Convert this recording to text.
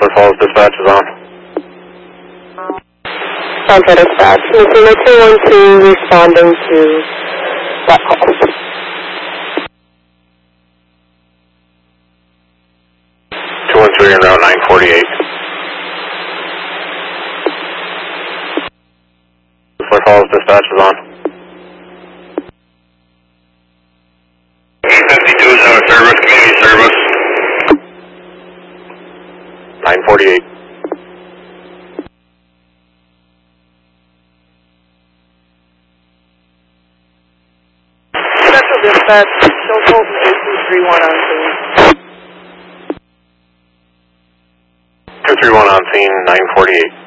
Falls dispatch is on. Central dispatch. Missing 212 responding to that call. 213 en route 948. Falls dispatch is on. 852 is out of service, community service. 948. Central dispatch, show Fulton 8231 on scene. 231 on scene, 948.